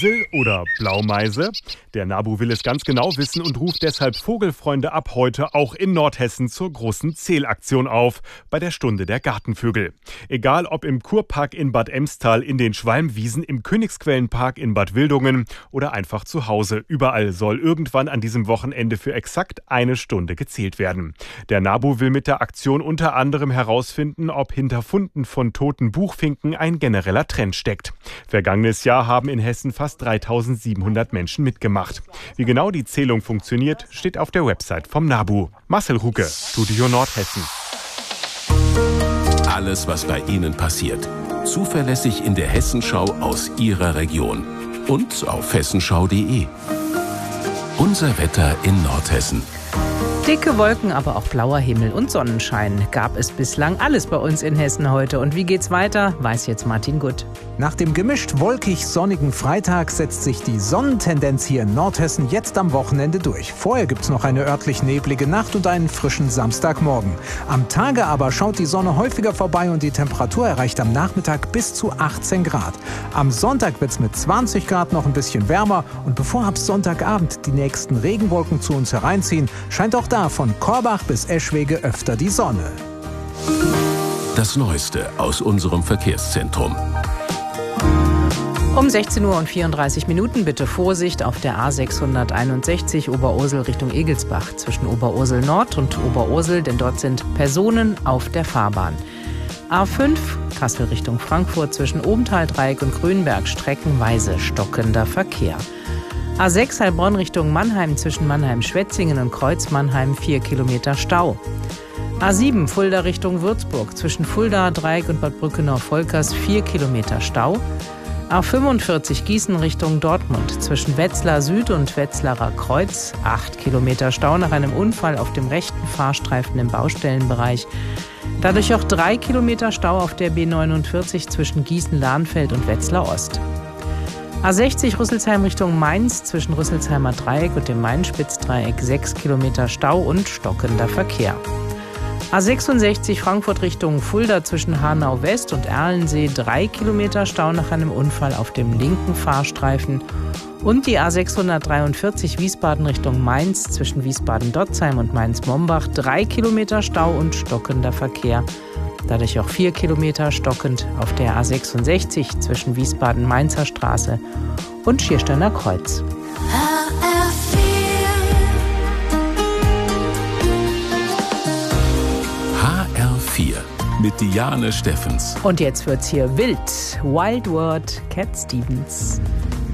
Oder Blaumeise? Der NABU will es ganz genau wissen und ruft deshalb Vogelfreunde ab heute auch in Nordhessen zur großen Zählaktion auf, bei der Stunde der Gartenvögel. Egal ob im Kurpark in Bad Emstal, in den Schwalmwiesen, im Königsquellenpark in Bad Wildungen oder einfach zu Hause. Überall soll irgendwann an diesem Wochenende für exakt eine Stunde gezählt werden. Der NABU will mit der Aktion unter anderem herausfinden, ob hinter Funden von toten Buchfinken ein genereller Trend steckt. Vergangenes Jahr haben in Hessen fast 3700 Menschen mitgemacht. Wie genau die Zählung funktioniert, steht auf der Website vom NABU. Marcel Rucke, Studio Nordhessen. Alles, was bei Ihnen passiert. Zuverlässig in der Hessenschau aus Ihrer Region. Und auf hessenschau.de. Unser Wetter in Nordhessen. Dicke Wolken, aber auch blauer Himmel und Sonnenschein gab es bislang alles bei uns in Hessen heute. Und wie geht's weiter, weiß jetzt Martin Gutt. Nach dem gemischt wolkig-sonnigen Freitag setzt sich die Sonnentendenz hier in Nordhessen jetzt am Wochenende durch. Vorher gibt's noch eine örtlich neblige Nacht und einen frischen Samstagmorgen. Am Tage aber schaut die Sonne häufiger vorbei und die Temperatur erreicht am Nachmittag bis zu 18 Grad. Am Sonntag wird's mit 20 Grad noch ein bisschen wärmer und bevor ab Sonntagabend die nächsten Regenwolken zu uns hereinziehen, scheint auch da von Korbach bis Eschwege öfter die Sonne. Das Neueste aus unserem Verkehrszentrum. Um 16:34 Uhr bitte Vorsicht auf der A661 Oberursel Richtung Egelsbach zwischen Oberursel Nord und Oberursel, denn dort sind Personen auf der Fahrbahn. A5 Kassel Richtung Frankfurt zwischen Obentaldreieck und Grünberg streckenweise stockender Verkehr. A6 Heilbronn Richtung Mannheim zwischen Mannheim-Schwetzingen und Kreuz-Mannheim 4 Kilometer Stau. A7 Fulda Richtung Würzburg zwischen Fulda, Dreieck und Bad Brückenau-Volkers 4 Kilometer Stau. A45 Gießen Richtung Dortmund zwischen Wetzlar Süd und Wetzlarer Kreuz 8 Kilometer Stau nach einem Unfall auf dem rechten Fahrstreifen im Baustellenbereich. Dadurch auch 3 Kilometer Stau auf der B49 zwischen Gießen-Lahnfeld und Wetzlar Ost. A60 Rüsselsheim Richtung Mainz zwischen Rüsselsheimer Dreieck und dem Main-Spitz-Dreieck 6 Kilometer Stau und stockender Verkehr. A66 Frankfurt Richtung Fulda zwischen Hanau West und Erlensee 3 Kilometer Stau nach einem Unfall auf dem linken Fahrstreifen. Und die A643 Wiesbaden Richtung Mainz zwischen Wiesbaden-Dotzheim und Mainz-Mombach 3 Kilometer Stau und stockender Verkehr. Dadurch auch 4 Kilometer stockend auf der A66 zwischen Wiesbaden-Mainzer Straße und Schiersteiner Kreuz. HR4 mit Diane Steffens. Und jetzt wird's hier wild. Wild Word, Cat Stevens.